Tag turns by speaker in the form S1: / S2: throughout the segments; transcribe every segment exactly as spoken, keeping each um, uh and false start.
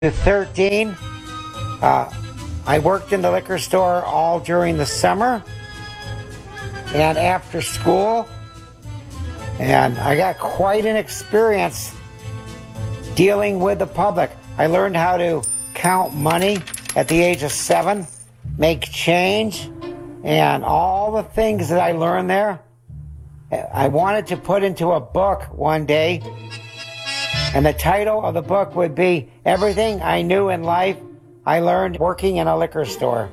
S1: thirteen, uh, I worked in the liquor store all during the summer and after school, and I got quite an experience dealing with the public. I learned how to count money at the age of seven, make change, and all the things that I learned there, I wanted to put into a book one day. And the title of the book would be Everything I Knew in Life I Learned Working in a Liquor Store.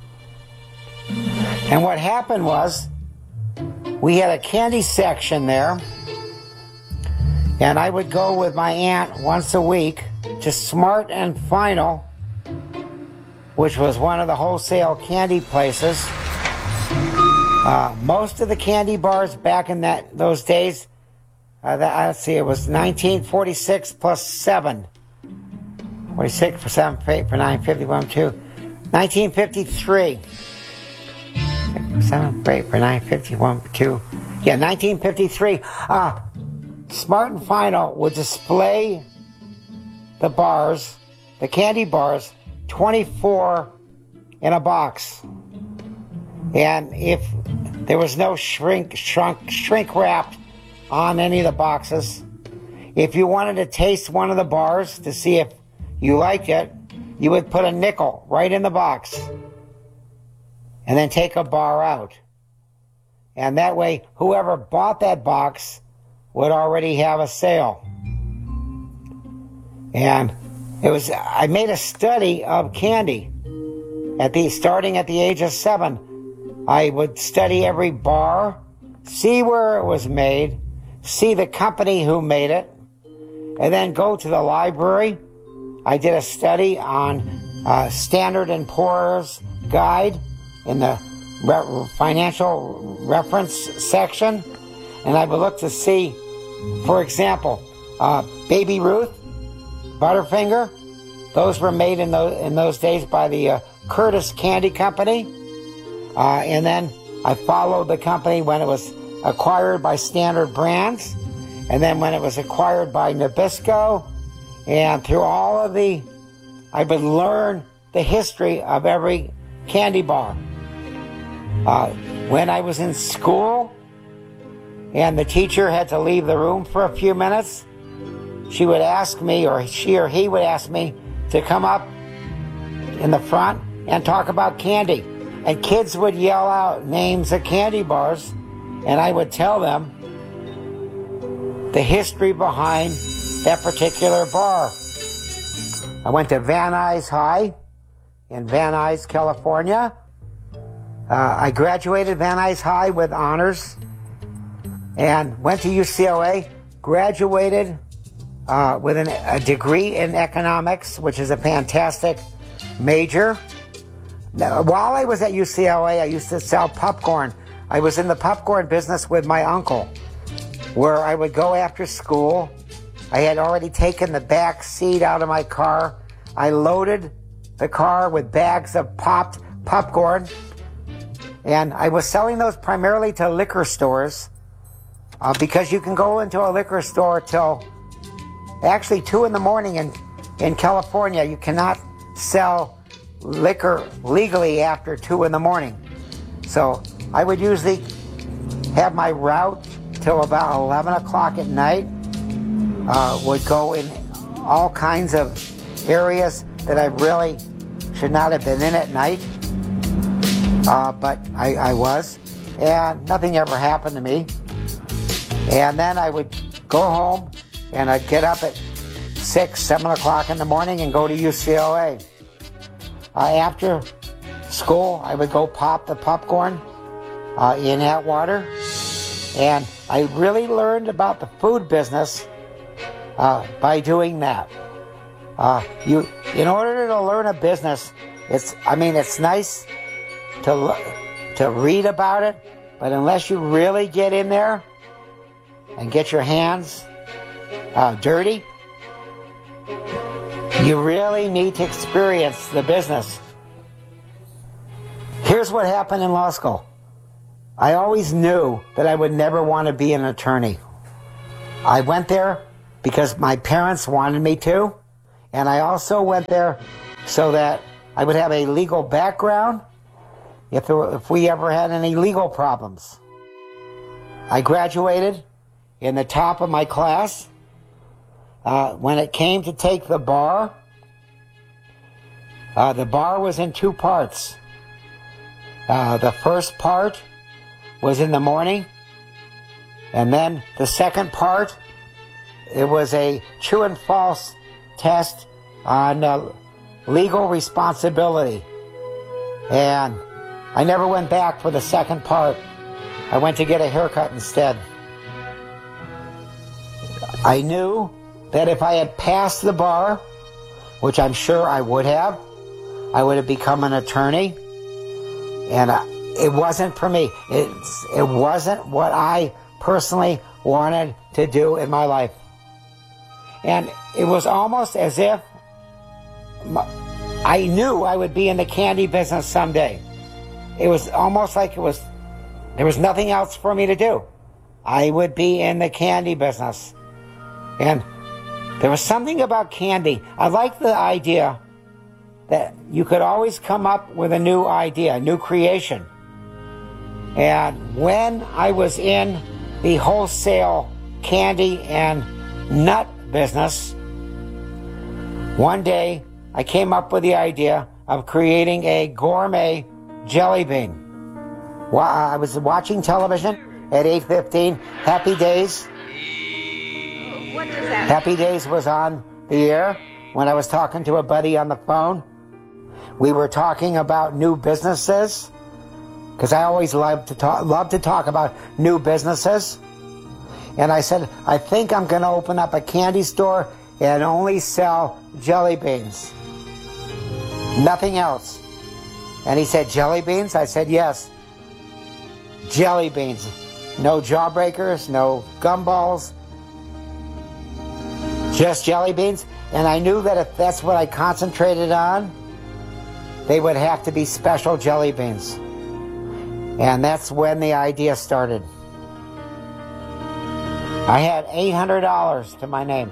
S1: And what happened was, we had a candy section there, and I would go with my aunt once a week to Smart and Final, which was one of the wholesale candy places. Uh, most of the candy bars back in that those days, Uh, that, let's see, it was nineteen forty-six plus seven. forty-six for seven, for eight, for nine, fifty-one, two. nineteen fifty-three. seven, for eight, for nine, fifty-one, two. Yeah, nineteen fifty-three. Uh, Smart and Final would display the bars, the candy bars, twenty-four in a box. And if there was no shrink, shrunk, shrink wrapped on any of the boxes, if you wanted to taste one of the bars to see if you liked it, you would put a nickel right in the box and then take a bar out. And that way, whoever bought that box would already have a sale. And it was, I made a study of candy at the, starting at the age of seven. I would study every bar, see where it was made, see the company who made it, and then go to the library. I did a study on uh, Standard and Poor's guide in the re- financial reference section, and I would look to see, for example, uh, Baby Ruth, Butterfinger. Those were made in those in those days by the uh, Curtis Candy Company, uh, and then I followed the company when it was acquired by Standard Brands, and then when it was acquired by Nabisco, and through all of the, I would learn the history of every candy bar. Uh, when I was in school, and the teacher had to leave the room for a few minutes, she would ask me, or she or he would ask me, to come up in the front and talk about candy. And kids would yell out names of candy bars, and I would tell them the history behind that particular bar. I went to Van Nuys High in Van Nuys, California. Uh, I graduated Van Nuys High with honors and went to U C L A, graduated uh, with an, a degree in economics, which is a fantastic major. Now, while I was at U C L A, I used to sell popcorn. I was in the popcorn business with my uncle, where I would go after school. I had already taken the back seat out of my car. I loaded the car with bags of popped popcorn, and I was selling those primarily to liquor stores, uh, because you can go into a liquor store till actually two in the morning in, in California. You cannot sell liquor legally after two in the morning. So I would usually have my route till about eleven o'clock at night. Uh, would go in all kinds of areas that I really should not have been in at night. Uh, but I, I was. And nothing ever happened to me. And then I would go home and I'd get up at six, seven o'clock in the morning and go to U C L A. Uh, after school, I would go pop the popcorn Uh, in Atwater, and I really learned about the food business uh, by doing that. Uh, you, in order to learn a business, it's, I mean, it's nice to to read about it, but unless you really get in there and get your hands uh, dirty, you really need to experience the business. Here's what happened in law school. I always knew that I would never want to be an attorney. I went there because my parents wanted me to, And I also went there so that I would have a legal background if, there were, if we ever had any legal problems. I graduated in the top of my class. Uh, when it came to take the bar, uh, the bar was in two parts. Uh, the first part was in the morning, and then the second part, it was a true and false test on uh, legal responsibility. And I never went back for the second part. I went to get a haircut instead. I knew that if I had passed the bar, which I'm sure I would have, I would have become an attorney. And uh, it wasn't for me. It's, it wasn't what I personally wanted to do in my life. And it was almost as if I knew I would be in the candy business someday. It was almost like it was, there was nothing else for me to do. I would be in the candy business. And there was something about candy. I liked the idea that you could always come up with a new idea, a new creation. And when I was in the wholesale candy and nut business, one day I came up with the idea of creating a gourmet jelly bean. While I was watching television at eight fifteen, Happy Days.
S2: What does that
S1: Happy Days was on the air when I was talking to a buddy on the phone. We were talking about new businesses, because I always love to talk, love to talk about new businesses. And I said, I think I'm going to open up a candy store and only sell jelly beans. Nothing else. And he said, jelly beans? I said, yes. Jelly beans. No jawbreakers, no gumballs. Just jelly beans. And I knew that if that's what I concentrated on, they would have to be special jelly beans. And that's when the idea started. I had eight hundred dollars to my name.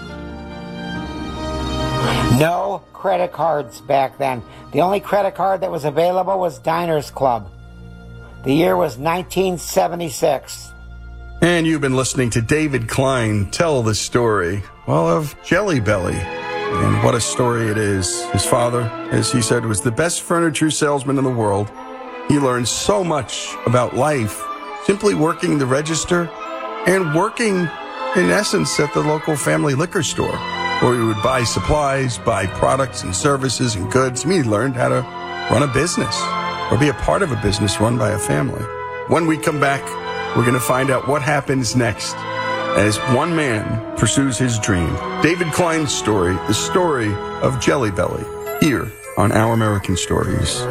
S1: No credit cards back then. The only credit card that was available was Diners Club. The year was nineteen seventy-six.
S3: And you've been listening to David Klein tell the story, well, of Jelly Belly. And what a story it is. His father, as he said, was the best furniture salesman in the world. He learned so much about life simply working the register and working, in essence, at the local family liquor store, where he would buy supplies, buy products and services and goods. I mean, he learned how to run a business or be a part of a business run by a family. When we come back, we're going to find out what happens next as one man pursues his dream. David Klein's story, the story of Jelly Belly, here on Our American Stories.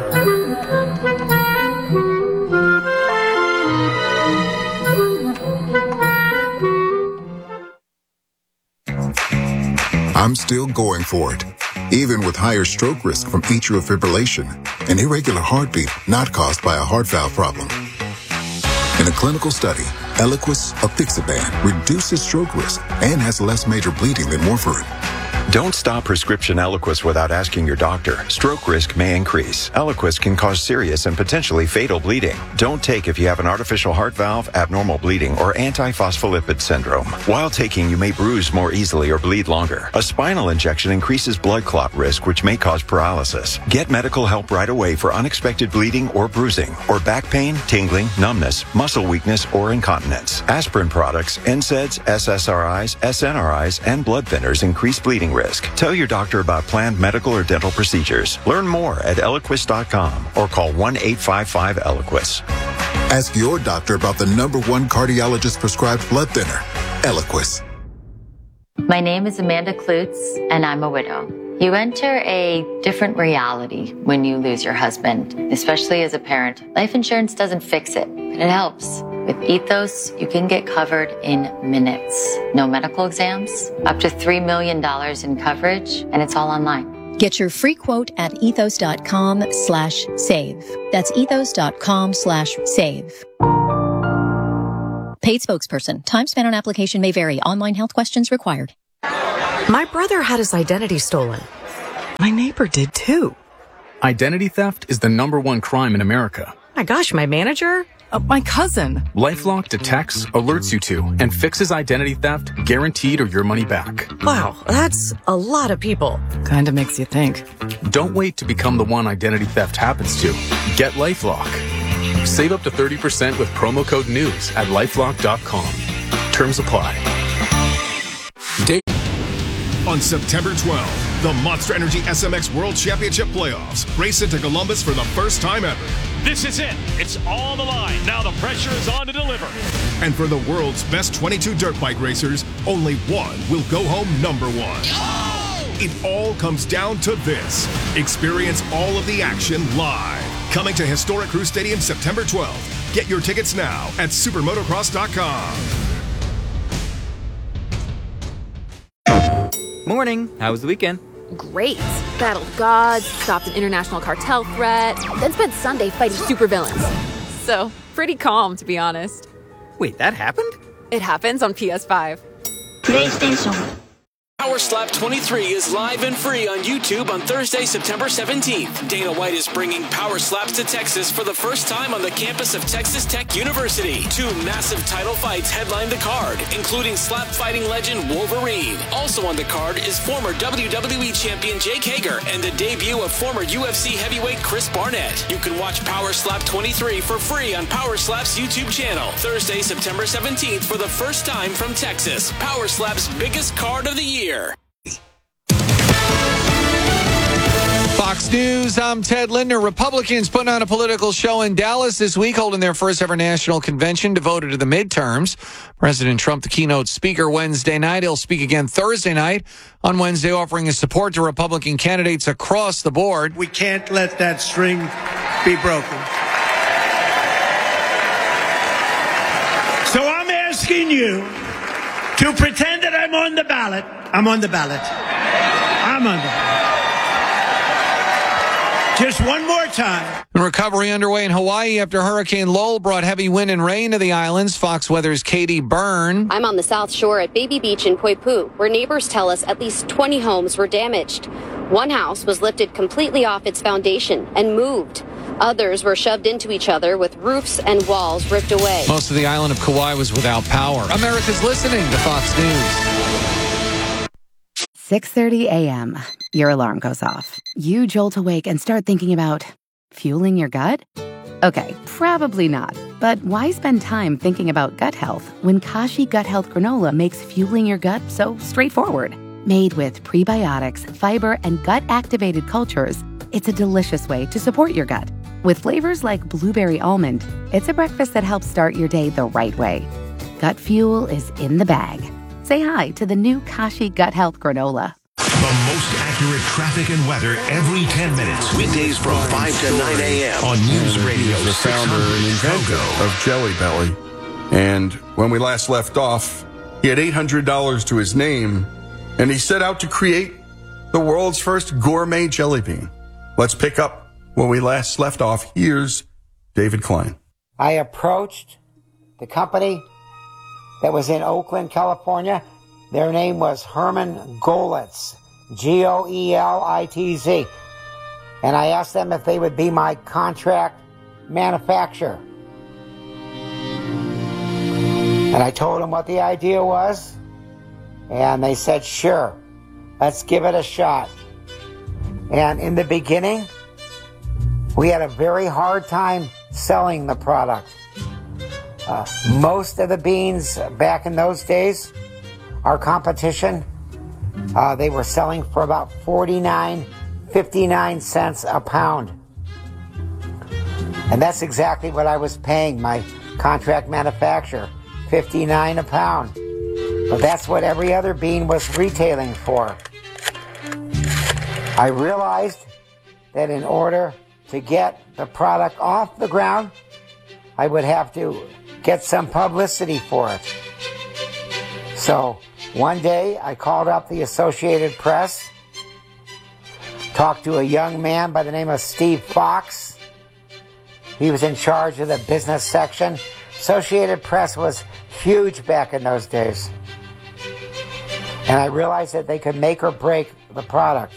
S4: I'm still going for it, even with higher stroke risk from atrial fibrillation, an irregular heartbeat not caused by a heart valve problem. In a clinical study, Eliquis apixaban reduces stroke risk and has less major bleeding than warfarin.
S5: Don't stop prescription Eliquis without asking your doctor. Stroke risk may increase. Eliquis can cause serious and potentially fatal bleeding. Don't take if you have an artificial heart valve, abnormal bleeding, or antiphospholipid syndrome. While taking, you may bruise more easily or bleed longer. A spinal injection increases blood clot risk, which may cause paralysis. Get medical help right away for unexpected bleeding or bruising, or back pain, tingling, numbness, muscle weakness, or incontinence. Aspirin products, N SAIDs, S S R Is, S N R Is, and blood thinners increase bleeding risk. Tell your doctor about planned medical or dental procedures. Learn more at Eliquis dot com or call one eight five five Eliquis.
S4: Ask your doctor about the number one cardiologist prescribed blood thinner, Eliquis.
S6: My name is Amanda Klutz, and I'm a widow. You enter a different reality when you lose your husband, especially as a parent. Life insurance doesn't fix it, but it helps. With Ethos, you can get covered in minutes. No medical exams, up to three million dollars in coverage, and it's all online.
S7: Get your free quote at ethos.com slash save. That's ethos.com slash save. Paid spokesperson. Time spent on application may vary. Online health questions required.
S8: My brother had his identity stolen. My neighbor did too.
S9: Identity theft is the number one crime in America.
S8: My gosh, my manager? Uh, my cousin.
S9: LifeLock detects, alerts you to, and fixes identity theft, guaranteed or your money back.
S8: Wow, that's a lot of people. Kinda makes you think.
S9: Don't wait to become the one identity theft happens to. Get LifeLock. Save up to thirty percent with promo code NEWS at lifelock dot com. Terms apply.
S10: Date. On September twelfth, the Monster Energy S M X World Championship Playoffs race into Columbus for the first time ever.
S11: This is it. It's all the line. Now the pressure is on to deliver.
S10: And for the world's best twenty-two dirt bike racers, only one will go home number one. Oh! It all comes down to this. Experience all of the action live. Coming to Historic Crew Stadium September twelfth. Get your tickets now at supermotocross dot com.
S12: Morning. How was the weekend?
S13: Great. Battled gods, stopped an international cartel threat, then spent Sunday fighting supervillains. So, pretty calm, to be honest.
S12: Wait, that happened?
S13: It happens on P S five.
S14: PlayStation. Power Slap twenty-three is live and free on YouTube on Thursday, September seventeenth. Dana White is bringing Power Slaps to Texas for the first time on the campus of Texas Tech University. Two massive title fights headline the card, including slap fighting legend Wolverine. Also on the card is former W W E champion Jake Hager and the debut of former U F C heavyweight Chris Barnett. You can watch Power Slap twenty-three for free on Power Slap's YouTube channel. Thursday, September seventeenth for the first time from Texas. Power Slap's biggest card of the year.
S15: Fox News, I'm Ted Linder. Republicans putting on a political show in Dallas this week, holding their first ever national convention devoted to the midterms. President Trump, the keynote speaker Wednesday night. He'll speak again Thursday night. On Wednesday, offering his support to Republican candidates across the board.
S16: We can't let that string be broken. So I'm asking you to pretend that I'm on the ballot. I'm on the ballot. I'm on the ballot. Just one more time.
S15: Recovery underway in Hawaii after Hurricane Lowell brought heavy wind and rain to the islands. Fox Weather's Katie Byrne.
S17: I'm on the South Shore at Baby Beach in Poipu, where neighbors tell us at least twenty homes were damaged. One house was lifted completely off its foundation and moved. Others were shoved into each other with roofs and walls ripped away.
S15: Most of the island of Kauai was without power. America's listening to Fox News.
S18: six thirty a.m. Your alarm goes off. You jolt awake and start thinking about fueling your gut? Okay, probably not. But why spend time thinking about gut health when Kashi Gut Health Granola makes fueling your gut so straightforward? Made with prebiotics, fiber, and gut-activated cultures, it's a delicious way to support your gut. With flavors like blueberry almond, it's a breakfast that helps start your day the right way. Gut fuel is in the bag. Say hi to the new Kashi Gut Health Granola.
S19: The most accurate traffic and weather every ten minutes. Weekdays from five to nine a.m. on News Radio.
S3: The founder and inventor of Jelly Belly. And when we last left off, he had eight hundred dollars to his name, and he set out to create the world's first gourmet jelly bean. Let's pick up when we last left off. Here's David Klein.
S1: I approached the company that was in Oakland, California. Their name was Herman Golitz, G O E L I T Z. And I asked them if they would be my contract manufacturer. And I told them what the idea was. And they said, sure, let's give it a shot. And in the beginning, we had a very hard time selling the product. Uh, most of the beans back in those days, our competition, uh, they were selling for about forty-nine, fifty-nine cents a pound. And that's exactly what I was paying my contract manufacturer, fifty-nine a pound. But that's what every other bean was retailing for. I realized that in order to get the product off the ground, I would have to get some publicity for it. So one day I called up the Associated Press, talked to a young man by the name of Steve Fox. He was in charge of the business section. Associated Press was huge back in those days. And I realized that they could make or break the product.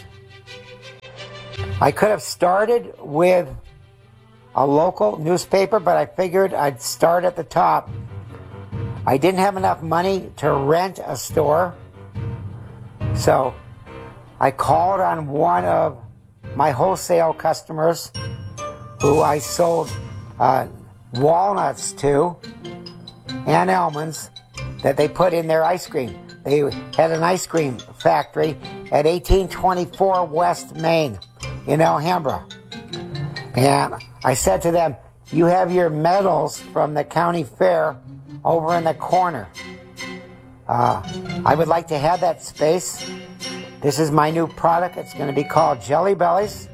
S1: I could have started with a local newspaper, but I figured I'd start at the top. I didn't have enough money to rent a store, so I called on one of my wholesale customers who I sold uh, walnuts to and almonds that they put in their ice cream. They had an ice cream factory at eighteen twenty-four West Main in Alhambra. And I said to them, you have your medals from the county fair over in the corner. Uh, I would like to have that space. This is my new product. It's going to be called Jelly Bellies.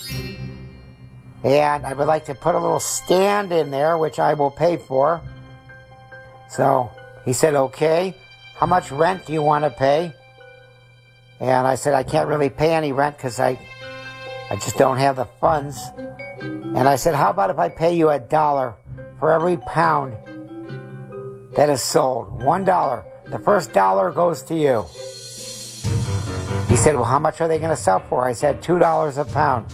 S1: And I would like to put a little stand in there, which I will pay for. So he said, okay, how much rent do you want to pay? And I said, I can't really pay any rent because I, I just don't have the funds. And I said, how about if I pay you a dollar for every pound that is sold? One dollar. The first dollar goes to you. He said, well, how much are they going to sell for? I said, two dollars a pound.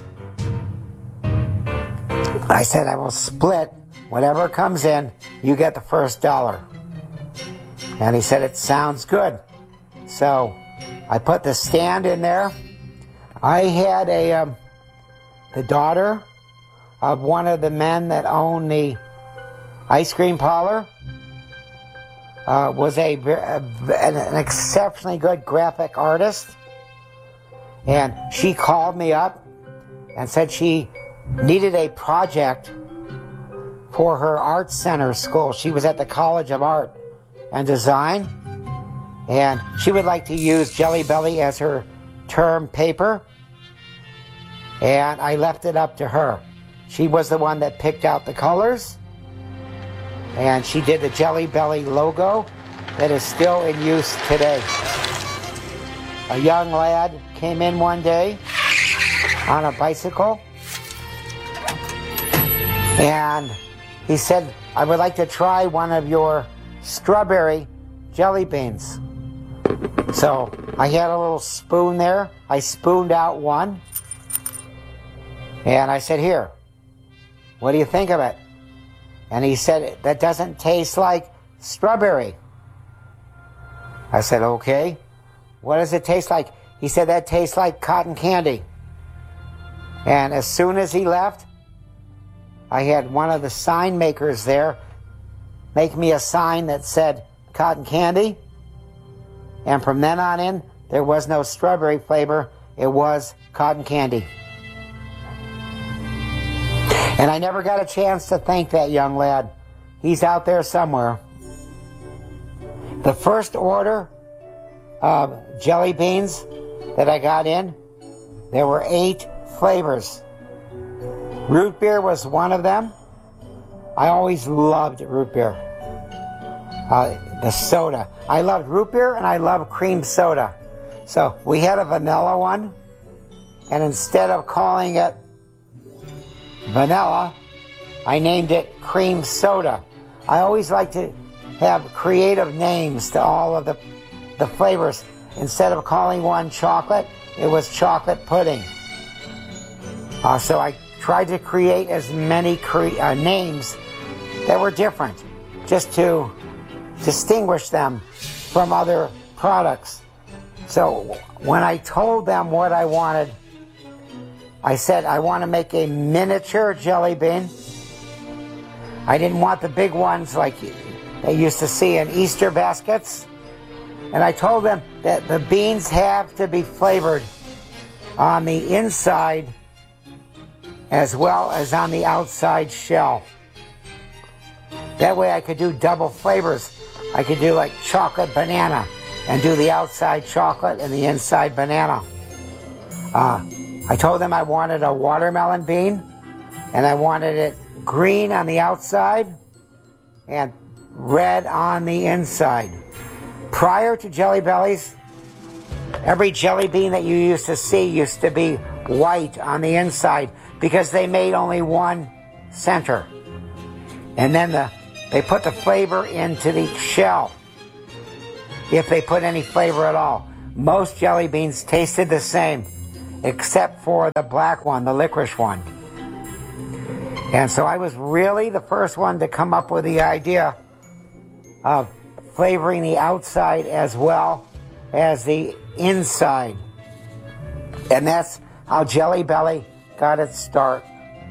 S1: I said, I will split whatever comes in, you get the first dollar. And he said, it sounds good. So I put the stand in there. I had a um, the daughter of one of the men that owned the ice cream parlor. Uh, was a, a an exceptionally good graphic artist. And she called me up and said she needed a project for her art center school. She was at the College of Art and Design, and she would like to use Jelly Belly as her term paper, and I left it up to her. She was the one that picked out the colors, and she did the Jelly Belly logo that is still in use today. A young lad came in one day on a bicycle, and he said, I would like to try one of your strawberry jelly beans. So I had a little spoon there. I spooned out one, and I said, here, what do you think of it? And he said, that doesn't taste like strawberry. I said, okay. What does it taste like? He said, that tastes like cotton candy. And as soon as he left, I had one of the sign makers there make me a sign that said cotton candy. And from then on in, there was no strawberry flavor. It was cotton candy. And I never got a chance to thank that young lad. He's out there somewhere. The first order of jelly beans that I got in, there were eight flavors. Root beer was one of them. I always loved root beer. Uh, the soda. I loved root beer and I loved cream soda. So we had a vanilla one, and instead of calling it vanilla, I named it cream soda. I always like to have creative names to all of the, the flavors. Instead of calling one chocolate, it was chocolate pudding. Uh, so I tried to create as many cre- uh, names that were different, just to distinguish them from other products. So when I told them what I wanted, I said, I want to make a miniature jelly bean. I didn't want the big ones like they used to see in Easter baskets. And I told them that the beans have to be flavored on the inside as well as on the outside shell. That way I could do double flavors. I could do like chocolate banana and do the outside chocolate and the inside banana. Uh, I told them I wanted a watermelon bean, and I wanted it green on the outside and red on the inside. Prior to Jelly Bellies, every jelly bean that you used to see used to be white on the inside because they made only one center. And then the, they put the flavor into the shell, if they put any flavor at all. most jelly beans tasted the same, except for the black one, the licorice one. And so I was really the first one to come up with the idea of flavoring the outside as well as the inside. And that's how Jelly Belly got its start.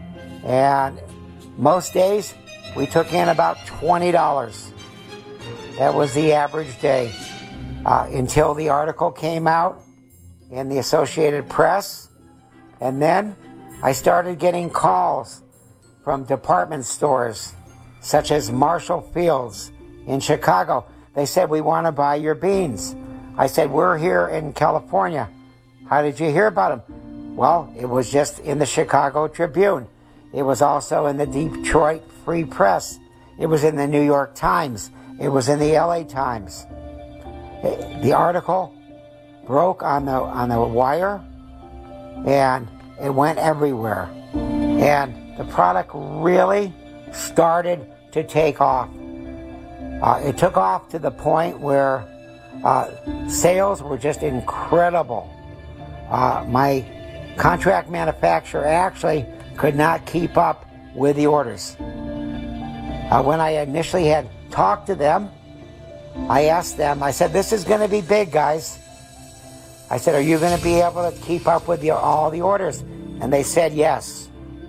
S1: And most days, we took in about twenty dollars. That was the average day. Uh, until the article came out in the Associated Press. And then I started getting calls from department stores, such as Marshall Fields in Chicago. They said, we want to buy your beans. I said, we're here in California. How did you hear about them? Well, it was just in the Chicago Tribune. It was also in the Detroit Free Press. It was in the New York Times. It was in the L A Times. The article broke on the on the wire, and it went everywhere. And the product really started to take off. Uh, it took off to the point where uh, sales were just incredible. Uh, my contract manufacturer actually could not keep up with the orders. Uh, when I initially had talked to them, I asked them, I said, this is going to be big, guys. I said, are you going to be able to keep up with the, all the orders? And they said yes.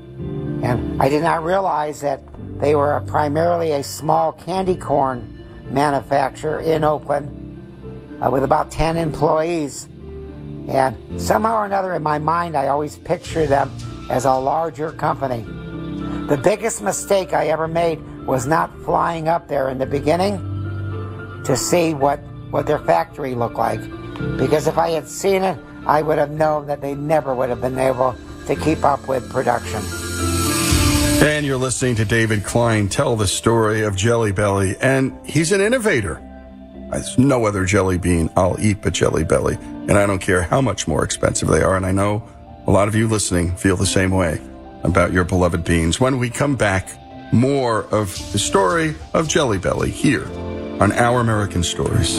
S1: And I did not realize that they were primarily a small candy corn manufacturer in Oakland uh, with about ten employees. And somehow or another in my mind, I always picture them as a larger company. The biggest mistake I ever made was not flying up there in the beginning to see what, what their factory looked like. Because if I had seen it, I would have known that they never would have been able to keep up with production.
S3: And you're listening to David Klein tell the story of Jelly Belly, and he's an innovator. There's no other jelly bean I'll eat but Jelly Belly, and I don't care how much more expensive they are, and I know a lot of you listening feel the same way about your beloved beans. When we come back, more of the story of Jelly Belly here on Our American Stories.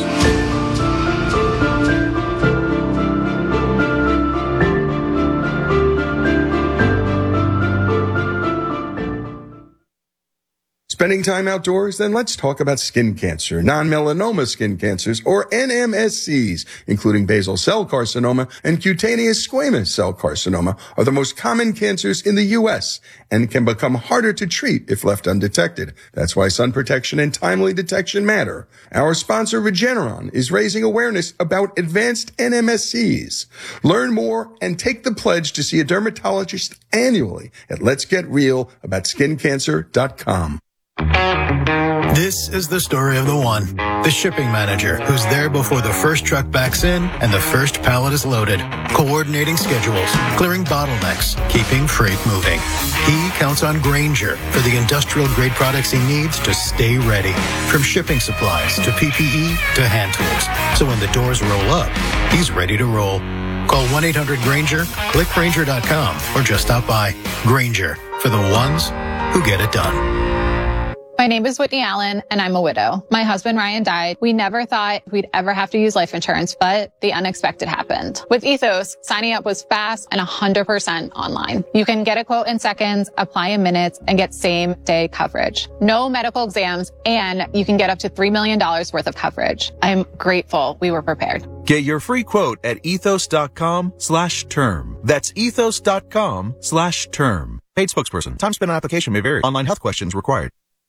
S3: Spending time outdoors? Then let's talk about skin cancer. Non-melanoma skin cancers, or N M S Cs, including basal cell carcinoma and cutaneous squamous cell carcinoma, are the most common cancers in the U S and can become harder to treat if left undetected. That's why sun protection and timely detection matter. Our sponsor, Regeneron, is raising awareness about advanced N M S Cs. Learn more and take the pledge to see a dermatologist annually at lets get real about skin cancer dot com.
S20: This is the story of the one, the shipping manager, who's there before the first truck backs in and the first pallet is loaded, coordinating schedules, clearing bottlenecks, keeping freight moving. He counts on Grainger for the industrial-grade products he needs to stay ready, from shipping supplies to P P E to hand tools. So when the doors roll up, he's ready to roll. Call one eight hundred Grainger, click Grainger dot com, or just stop by. Grainger, for the ones who get it done.
S21: My name is Whitney Allen, and I'm a widow. My husband, Ryan, died. We never thought we'd ever have to use life insurance, but the unexpected happened. With Ethos, signing up was fast and one hundred percent online. You can get a quote in seconds, apply in minutes, and get same-day coverage. No medical exams, and you can get up to three million dollars worth of coverage. I'm grateful we were prepared.
S22: Get your free quote at ethos dot com slash term. That's ethos dot com slash term. Paid spokesperson. Time spent on application may vary. Online health questions required.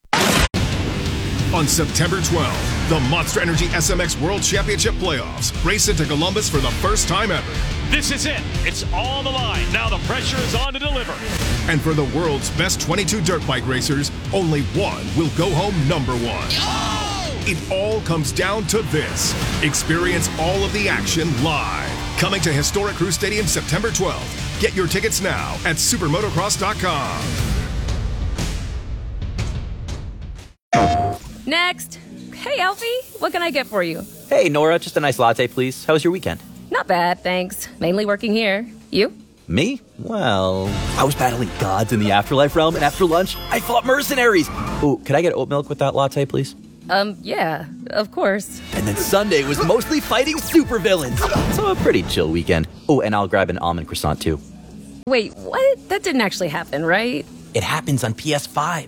S10: On September twelfth, the Monster Energy S M X World Championship Playoffs race into Columbus for the first time ever.
S11: This is it. It's all the line. Now the pressure is on to deliver.
S10: And for the world's best twenty-two dirt bike racers, only one will go home number one. Oh! It all comes down to this. Experience all of the action live. Coming to Historic Crew Stadium September twelfth. Get your tickets now at supermotocross dot com.
S23: Next. Hey, Alfie, what can I get for you?
S12: Hey, Nora, just a nice latte, please. How was your weekend?
S23: Not bad, thanks. Mainly working here. You?
S12: Me? Well, I was battling gods in the afterlife realm, and after lunch, I fought mercenaries. Ooh, could I get oat milk with that latte, please?
S23: Um, yeah, of course.
S12: And then Sunday was mostly fighting supervillains. So a pretty chill weekend. Oh, and I'll grab an almond croissant too.
S23: Wait, what? That didn't actually happen, right?
S12: It happens on P S five.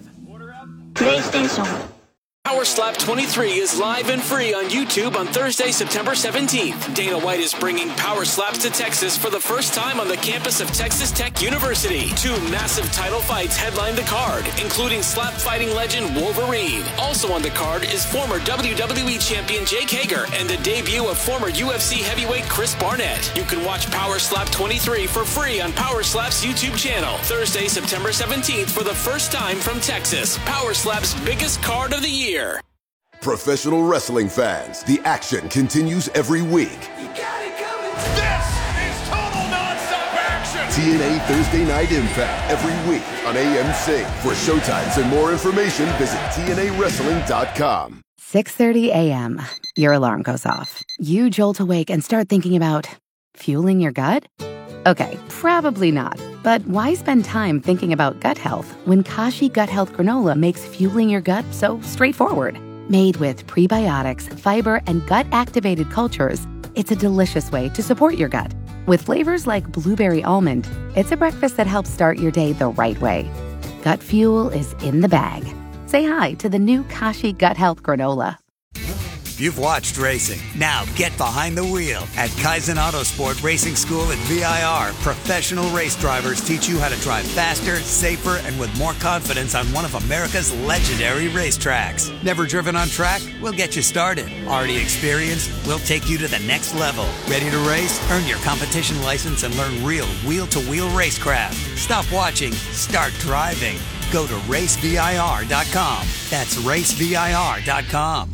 S14: PlayStation. Power Slap twenty-three is live and free on YouTube on Thursday, September seventeenth. Dana White is bringing Power Slaps to Texas for the first time on the campus of Texas Tech University. Two massive title fights headline the card, including slap fighting legend Wolverine. Also on the card is former W W E champion Jake Hager and the debut of former U F C heavyweight Chris Barnett. You can watch Power Slap twenty-three for free on Power Slap's YouTube channel. Thursday, September seventeenth for the first time from Texas. Power Slap's biggest card of the year.
S2: Professional wrestling fans, the action continues every week.
S10: You got it coming. This is total nonstop action.
S2: T N A Thursday Night Impact every week on A M C. For showtimes and more information, visit T N A wrestling dot com.
S18: six thirty a.m. Your alarm goes off. You jolt awake and start thinking about fueling your gut? Okay, probably not. But why spend time thinking about gut health when Kashi Gut Health Granola makes fueling your gut so straightforward? Made with prebiotics, fiber, and gut-activated cultures, it's a delicious way to support your gut. With flavors like blueberry almond, it's a breakfast that helps start your day the right way. Gut fuel is in the bag. Say hi to the new Kashi Gut Health Granola.
S4: You've watched racing. Now get behind the wheel. At Kaizen Autosport Racing School at V I R, professional race drivers teach you how to drive faster, safer, and with more confidence on one of America's legendary racetracks. Never driven on track? We'll get you started. Already experienced? We'll take you to the next level. Ready to race? Earn your competition license and learn real wheel-to-wheel racecraft. Stop watching. Start driving. Go to race V I R dot com. That's race V I R dot com.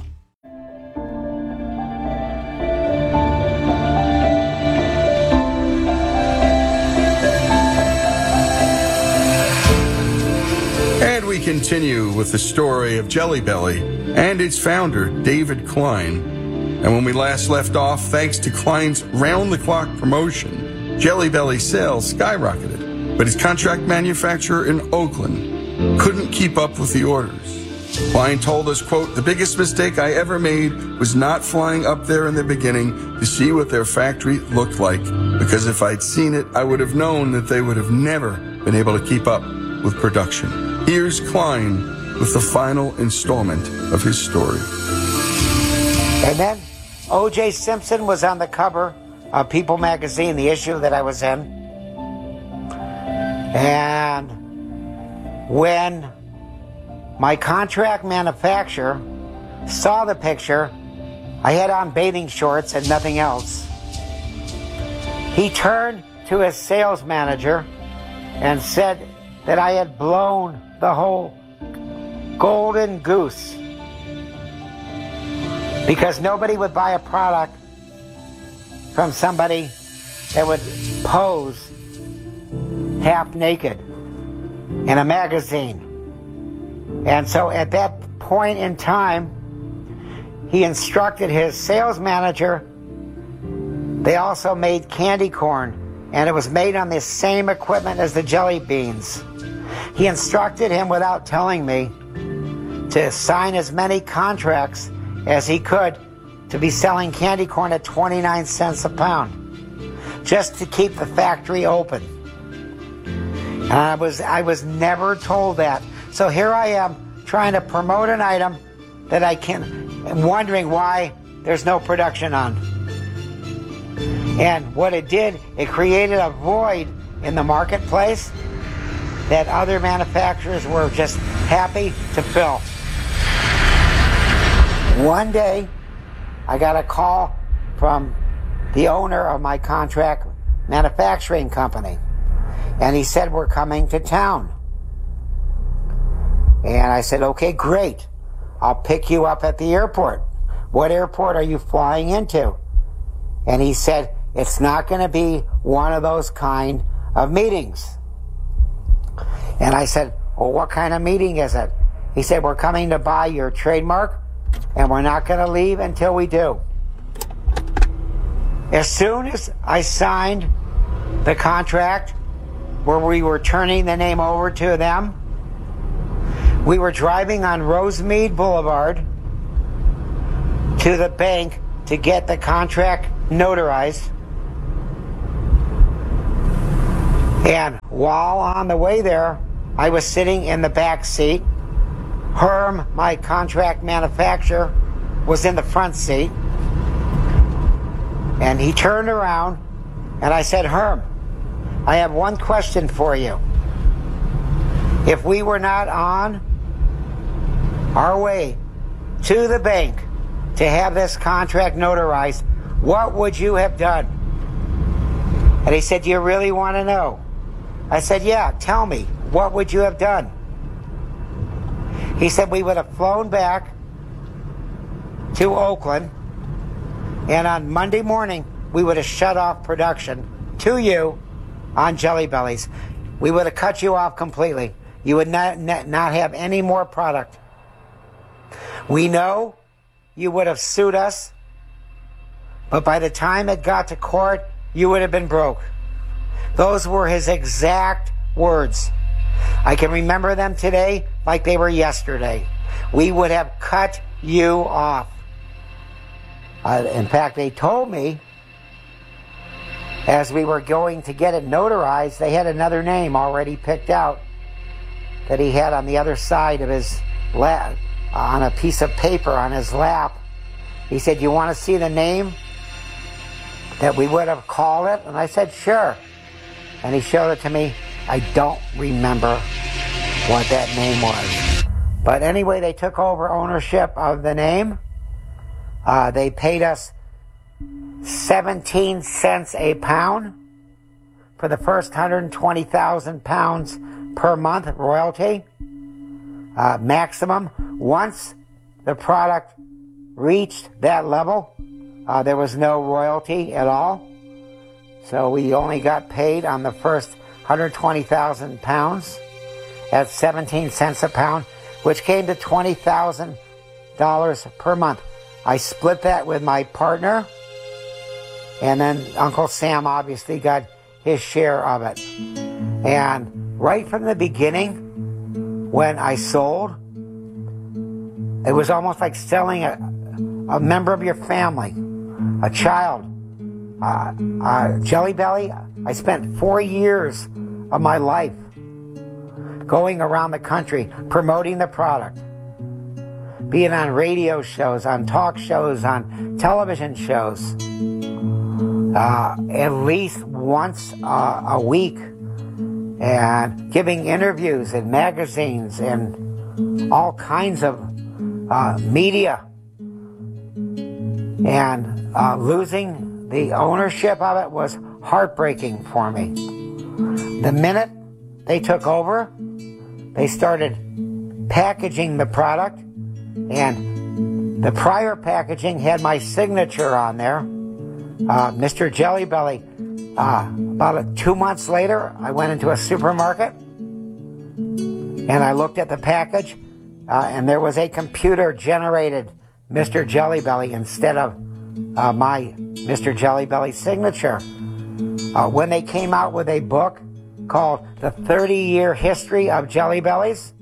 S3: And we continue with the story of Jelly Belly and its founder, David Klein. And when we last left off, thanks to Klein's round-the-clock promotion, Jelly Belly sales skyrocketed. But his contract manufacturer in Oakland couldn't keep up with the orders. Klein told us, quote, "The biggest mistake I ever made was not flying up there in the beginning to see what their factory looked like. Because if I'd seen it, I would have known that they would have never been able to keep up with production." Here's Klein with the final installment of his story.
S1: And then O J Simpson was on the cover of People magazine, the issue that I was in. And when my contract manufacturer saw the picture, I had on bathing shorts and nothing else. He turned to his sales manager and said that I had blown the whole golden goose because nobody would buy a product from somebody that would pose half naked in a magazine. And so at that point in time, he instructed his sales manager. They also made candy corn, and it was made on the same equipment as the jelly beans. He instructed him without telling me to sign as many contracts as he could to be selling candy corn at twenty-nine cents a pound, just to keep the factory open. And I was, I was never told that. So here I am trying to promote an item that I can, and wondering why there's no production on. And what it did, it created a void in the marketplace that other manufacturers were just happy to fill. One day, I got a call from the owner of my contract manufacturing company, and he said, "We're coming to town." And I said, "Okay, great. I'll pick you up at the airport." "What airport are you flying into?" And he said, "It's not going to be one of those kind of meetings." And I said, "Well, what kind of meeting is it?" He said, "We're coming to buy your trademark, and we're not going to leave until we do." As soon as I signed the contract where we were turning the name over to them, we were driving on Rosemead Boulevard to the bank to get the contract notarized. And while on the way there, I was sitting in the back seat. Herm, my contract manufacturer, was in the front seat. And he turned around and I said, Herm, I have one question for you. If we were not on our way to the bank to have this contract notarized, what would you have done? And he said, do you really want to know? I said, yeah, tell me, what would you have done? He said, we would have flown back to Oakland, and on Monday morning, we would have shut off production to you on Jelly Bellies. We would have cut you off completely. You would not, not, not have any more product. We know you would have sued us, but by the time it got to court, you would have been broke. Those were his exact words. I can remember them today like they were yesterday. We would have cut you off. Uh, in fact, they told me as we were going to get it notarized, they had another name already picked out that he had on the other side of his lap, on a piece of paper on his lap. He said, you want to see the name that we would have called it? And I said, sure. And he showed it to me. I don't remember what that name was. But anyway, they took over ownership of the name. Uh, they paid us seventeen cents a pound for the first one hundred twenty thousand pounds per month royalty. Uh, maximum. Once the product reached that level, uh, there was no royalty at all. So we only got paid on the first one hundred twenty thousand pounds at seventeen cents a pound, which came to twenty thousand dollars per month. I split that with my partner, and then Uncle Sam obviously got his share of it. And right from the beginning, when I sold, it was almost like selling a, a member of your family, a child. Uh, uh, Jelly Belly, I spent four years of my life going around the country promoting the product, being on radio shows, on talk shows, on television shows, uh, at least once uh, a week, and giving interviews in magazines and all kinds of uh, media, and uh, losing the ownership of it was heartbreaking for me. The minute they took over, they started packaging the product, and the prior packaging had my signature on there, uh, Mister Jelly Belly. Uh, about a, two months later, I went into a supermarket, and I looked at the package, uh, and there was a computer-generated Mister Jelly Belly instead of uh, my Mister Jelly Belly signature. Uh, when they came out with a book called The thirty-year History of Jelly Bellies,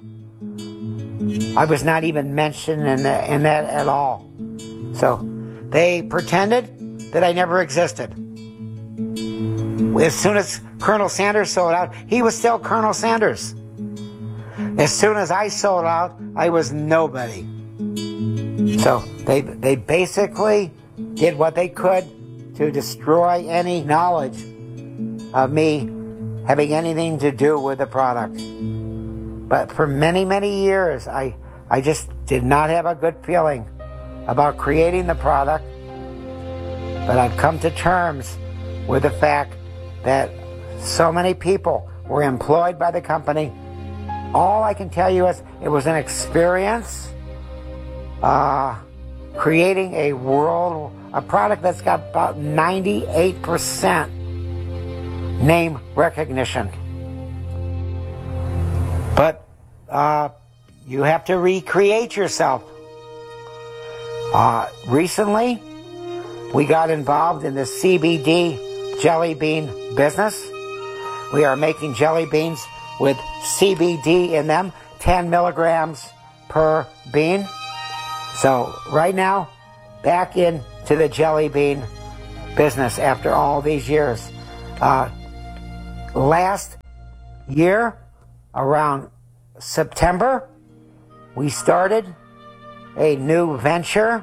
S1: I was not even mentioned in, the, in that at all. So they pretended that I never existed. As soon as Colonel Sanders sold out, he was still Colonel Sanders. As soon as I sold out, I was nobody. So they they basically did what they could to destroy any knowledge of me having anything to do with the product. But for many, many years, I, I just did not have a good feeling about creating the product. But I've come to terms with the fact that so many people were employed by the company. All I can tell you is it was an experience uh, creating a world, a product that's got about ninety-eight percent name recognition. But uh, you have to recreate yourself. Uh, recently, we got involved in the C B D jelly bean business. We are making jelly beans with C B D in them, ten milligrams per bean. So right now, back into the jelly bean business after all these years. Uh, last year, around September, we started a new venture.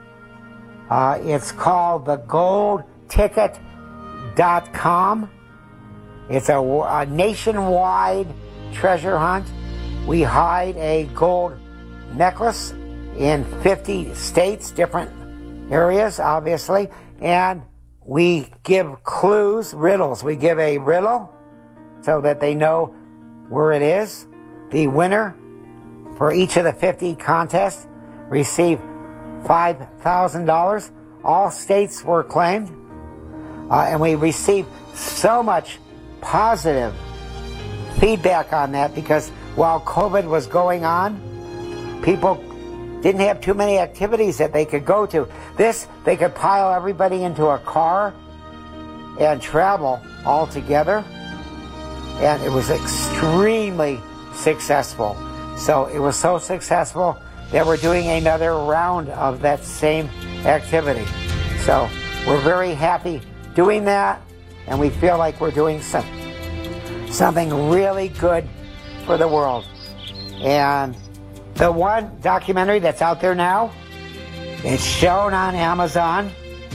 S1: Uh, it's called the gold ticket dot com. It's a, a nationwide treasure hunt. We hide a gold necklace in fifty states, different areas, obviously, and we give clues, riddles. We give a riddle so that they know where it is. The winner for each of the fifty contests receive five thousand dollars. All states were claimed, uh, and we received so much positive feedback on that because while COVID was going on, people didn't have too many activities that they could go to. This, they could pile everybody into a car and travel all together, and it was extremely successful. So it was so successful that we're doing another round of that same activity. So we're very happy doing that, and we feel like we're doing some, something really good for the world. And the one documentary that's out there now, it's shown on Amazon,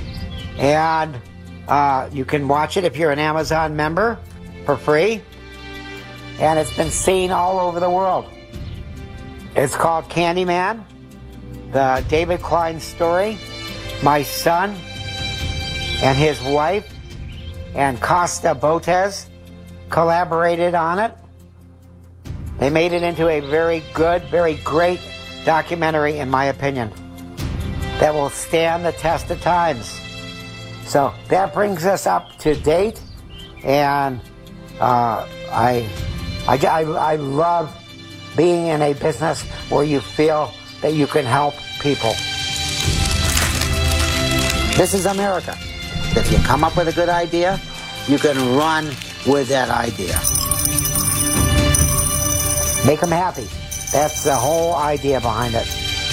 S1: and uh, you can watch it if you're an Amazon member for free, and it's been seen all over the world. It's called Candyman, the David Klein story. My son and his wife and Costa Botes collaborated on it. They made it into a very good, very great documentary, in my opinion, that will stand the test of times. So that brings us up to date, and uh, I, I, I, I love being in a business where you feel that you can help people. This is America. If you come up with a good idea, you can run with that idea. Make them happy. That's the whole idea behind it.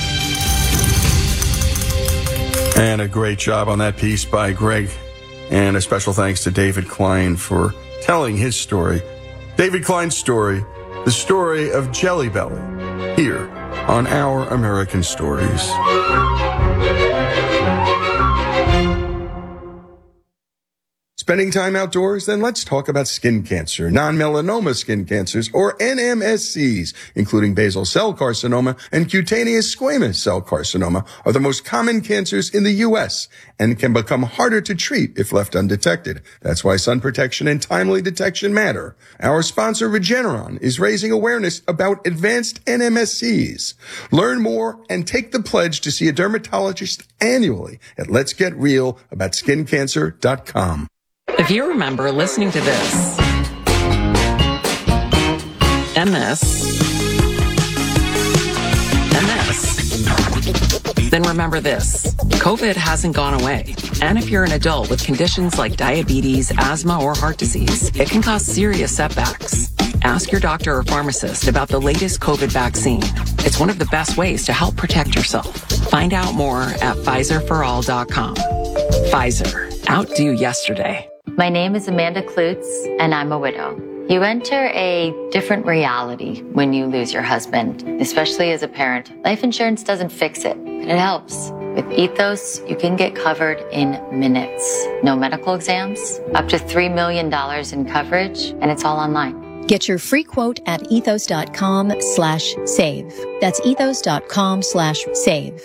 S3: And a great job on that piece by Greg. And a special thanks to David Klein for telling his story. David Klein's story, the story of Jelly Belly, here on Our American Stories. Spending time outdoors? Then let's talk about skin cancer, non-melanoma skin cancers, or N M S Cs, including basal cell carcinoma and cutaneous squamous cell carcinoma, are the most common cancers in the U S and can become harder to treat if left undetected. That's why sun protection and timely detection matter. Our sponsor, Regeneron, is raising awareness about advanced N M S Cs. Learn more and take the pledge to see a dermatologist annually at lets get real about skin cancer dot com.
S8: If you remember listening to this, M S, M S, then remember this. COVID hasn't gone away. And if you're an adult with conditions like diabetes, asthma, or heart disease, it can cause serious setbacks. Ask your doctor or pharmacist about the latest COVID vaccine. It's one of the best ways to help protect yourself. Find out more at Pfizer for all dot com. Pfizer, outdo yesterday.
S5: My name is Amanda Klutz, and I'm a widow. You enter a different reality when you lose your husband, especially as a parent. Life insurance doesn't fix it, but it helps. With Ethos, you can get covered in minutes. No medical exams, up to three million dollars in coverage, and it's all online.
S6: Get your free quote at ethos.com slash save. That's ethos.com slash save.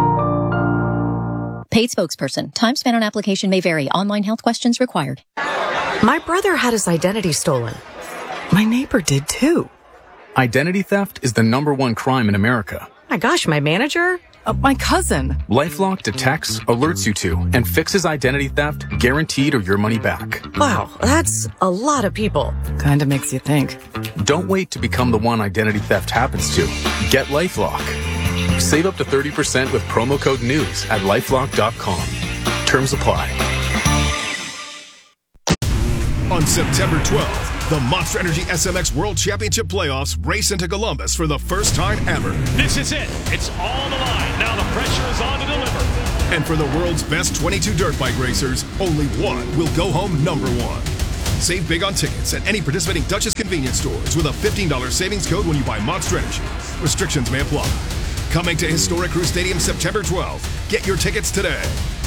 S6: Paid spokesperson. Time spent on application may vary. Online health questions required.
S8: My brother had his identity stolen. My neighbor did too.
S9: Identity theft is the number one crime in America.
S8: My gosh, my manager? Uh, my cousin.
S9: LifeLock detects, alerts you to, and fixes identity theft, guaranteed or your money back.
S8: Wow, that's a lot of people. Kinda makes you think.
S9: Don't wait to become the one identity theft happens to. Get LifeLock. Save up to thirty percent with promo code NEWS at lifelock dot com. Terms apply.
S10: On September twelfth, the Monster Energy S M X World Championship Playoffs race into Columbus for the first time ever.
S11: This is it. It's all on the line. Now the pressure is on to deliver.
S10: And for the world's best twenty-two dirt bike racers, only one will go home number one. Save big on tickets at any participating Duchess convenience stores with a fifteen dollars savings code when you buy Monster Energy. Restrictions may apply. Coming to Historic Crew Stadium September twelfth. Get your tickets today.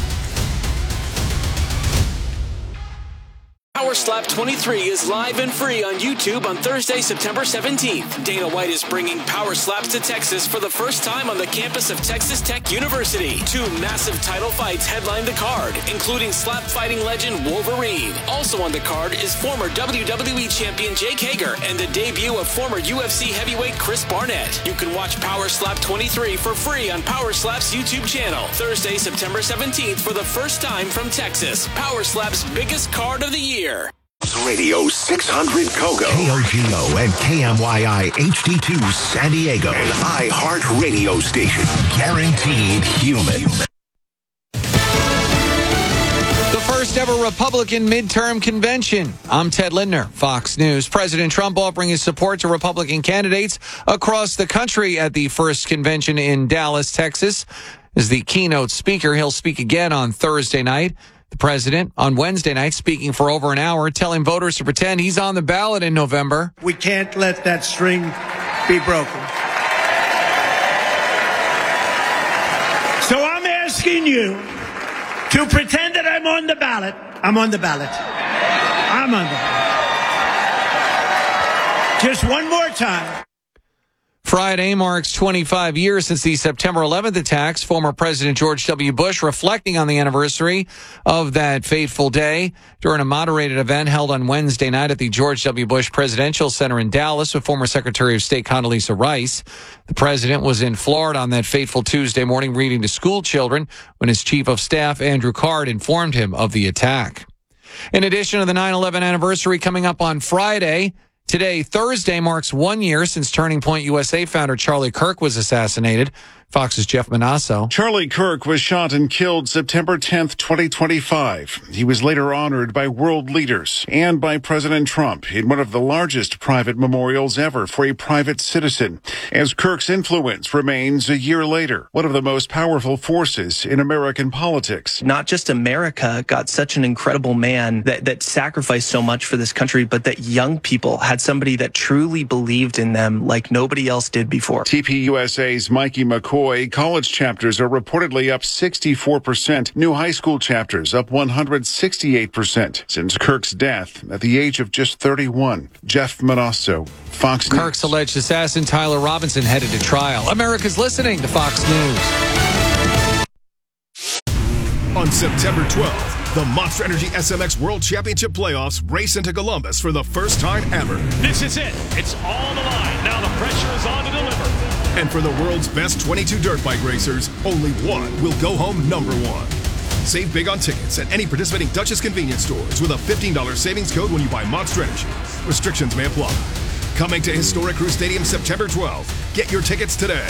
S14: Power Slap twenty-three is live and free on YouTube on Thursday, September seventeenth. Dana White is bringing Power Slaps to Texas for the first time on the campus of Texas Tech University. Two massive title fights headline the card, including slap fighting legend Wolverine. Also on the card is former W W E champion Jake Hager and the debut of former U F C heavyweight Chris Barnett. You can watch Power Slap twenty-three for free on Power Slap's YouTube channel. Thursday, September seventeenth for the first time from Texas. Power Slap's biggest card of the year.
S19: Radio six hundred Kogo, K O G O and K M Y I H D two San Diego, an iHeart radio station, guaranteed human.
S15: The first ever Republican midterm convention. I'm Ted Lindner, Fox News. President Trump offering his support to Republican candidates across the country at the first convention in Dallas, Texas. As the keynote speaker, he'll speak again on Thursday night. The president on Wednesday night speaking for over an hour, telling voters to pretend he's on the ballot in November.
S7: We can't let that string be broken. So I'm asking you to pretend that I'm on the ballot. I'm on the ballot. I'm on the ballot. Just one more time.
S15: Friday marks twenty-five years since the September eleventh attacks. Former President George W. Bush reflecting on the anniversary of that fateful day during a moderated event held on Wednesday night at the George W. Bush Presidential Center in Dallas with former Secretary of State Condoleezza Rice. The president was in Florida on that fateful Tuesday morning reading to school children when his chief of staff, Andrew Card, informed him of the attack. In addition to the nine eleven anniversary coming up on Friday, today, Thursday, marks one year since Turning Point U S A founder Charlie Kirk was assassinated. Fox's Jeff Manasso.
S13: Charlie Kirk was shot and killed September tenth, twenty twenty-five. He was later honored by world leaders and by President Trump in one of the largest private memorials ever for a private citizen, as Kirk's influence remains a year later, one of the most powerful forces in American politics.
S16: Not just America got such an incredible man that, that sacrificed so much for this country, but that young people had somebody that truly believed in them like nobody else did before.
S13: T P U S A's Mikey McCoy. College chapters are reportedly up sixty-four percent. New high school chapters up one hundred sixty-eight percent since Kirk's death at the age of just thirty-one. Jeff Manasso, Fox News.
S15: Kirk's alleged assassin Tyler Robinson headed to trial. America's listening to Fox News.
S10: On September twelfth, the Monster Energy S M X World Championship Playoffs race into Columbus for the first time ever.
S11: This is it. It's all on the line. Now the pressure is on to deliver.
S10: And for the world's best twenty-two dirt bike racers, only one will go home number one. Save big on tickets at any participating Duchess convenience stores with a fifteen dollars savings code when you buy Monster Energy. Restrictions may apply. Coming to Historic Crew Stadium September twelfth. Get your tickets today.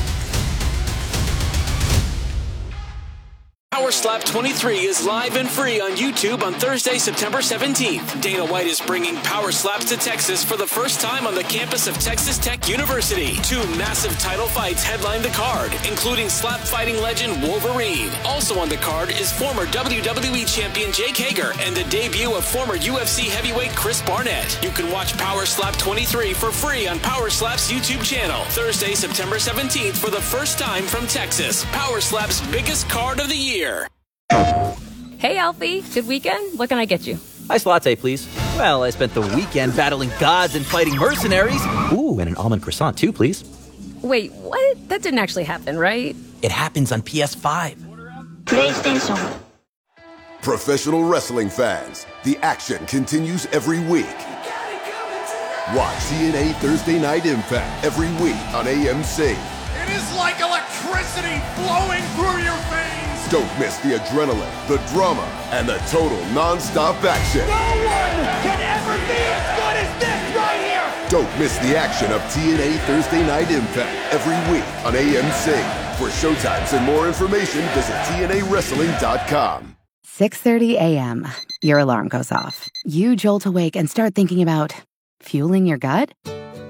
S14: Power Slap twenty-three is live and free on YouTube on Thursday, September seventeenth. Dana White is bringing Power Slaps to Texas for the first time on the campus of Texas Tech University. Two massive title fights headline the card, including slap fighting legend Wolverine. Also on the card is former W W E champion Jake Hager and the debut of former U F C heavyweight Chris Barnett. You can watch Power Slap twenty-three for free on Power Slap's YouTube channel. Thursday, September seventeenth for the first time from Texas. Power Slap's biggest card of the year.
S23: Hey, Alfie. Good weekend? What can I get you?
S12: Iced latte, please. Well, I spent the weekend battling gods and fighting mercenaries. Ooh, and an almond croissant, too, please.
S23: Wait, what? That didn't actually happen, right?
S12: It happens on P S five.
S2: PlayStation. Professional wrestling fans, the action continues every week. Watch T N A Thursday Night Impact every week on A M C.
S24: It is like electricity flowing through your veins.
S2: Don't miss the adrenaline, the drama, and the total non-stop action.
S24: No one can ever be as good as this right here.
S2: Don't miss the action of T N A Thursday Night Impact every week on A M C. For showtimes and more information, visit T N A wrestling dot com.
S18: six thirty a.m. Your alarm goes off. You jolt awake and start thinking about fueling your gut?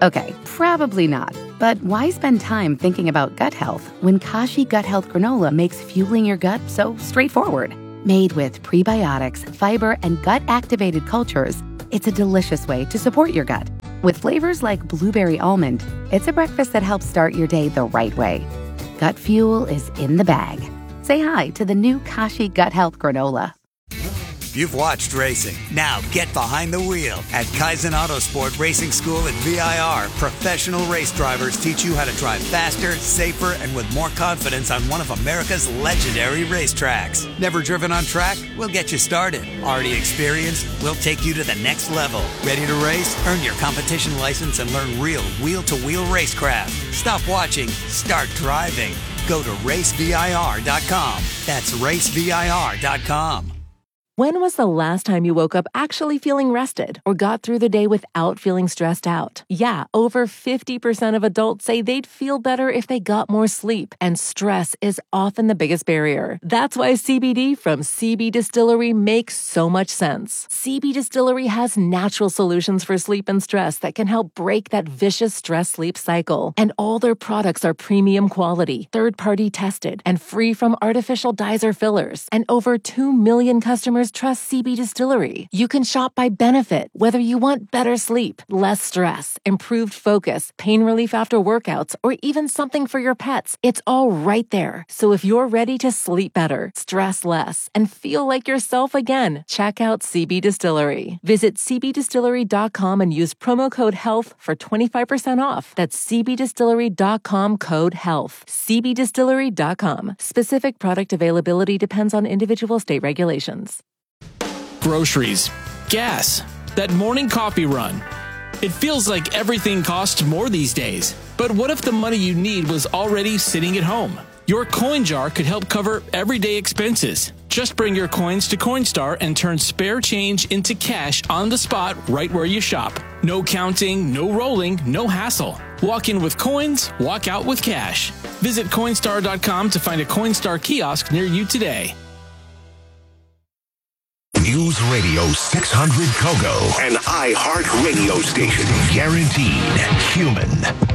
S18: Okay, probably not. But why spend time thinking about gut health when Kashi Gut Health Granola makes fueling your gut so straightforward? Made with prebiotics, fiber, and gut-activated cultures, it's a delicious way to support your gut. With flavors like blueberry almond, it's a breakfast that helps start your day the right way. Gut fuel is in the bag. Say hi to the new Kashi Gut Health Granola.
S4: You've watched racing. Now get behind the wheel. At Kaizen Autosport Racing School at V I R, professional race drivers teach you how to drive faster, safer, and with more confidence on one of America's legendary racetracks. Never driven on track? We'll get you started. Already experienced? We'll take you to the next level. Ready to race? Earn your competition license and learn real wheel-to-wheel racecraft. Stop watching. Start driving. Go to race V I R dot com. That's race V I R dot com.
S17: When was the last time you woke up actually feeling rested or got through the day without feeling stressed out? Yeah, over fifty percent of adults say they'd feel better if they got more sleep, and stress is often the biggest barrier. That's why C B D from C B Distillery makes so much sense. C B Distillery has natural solutions for sleep and stress that can help break that vicious stress-sleep cycle. And all their products are premium quality, third-party tested, and free from artificial dyes or fillers. And over two million customers trust C B Distillery. You can shop by benefit, whether you want better sleep, less stress, improved focus, pain relief after workouts, or even something for your pets. It's all right there. So if you're ready to sleep better, stress less, and feel like yourself again, check out C B Distillery. Visit C B distillery dot com and use promo code HEALTH for twenty-five percent off. That's C B distillery dot com code HEALTH. C B distillery dot com. Specific product availability depends on individual state regulations.
S20: Groceries, gas, that morning coffee run. It feels like everything costs more these days. But what if the money you need was already sitting at home? Your coin jar could help cover everyday expenses. Just bring your coins to Coinstar and turn spare change into cash on the spot right where you shop. No counting, no rolling, no hassle. Walk in with coins, walk out with cash. Visit Coinstar dot com to find a Coinstar kiosk near you today.
S19: News Radio six hundred Kogo, an iHeart radio station. Guaranteed human.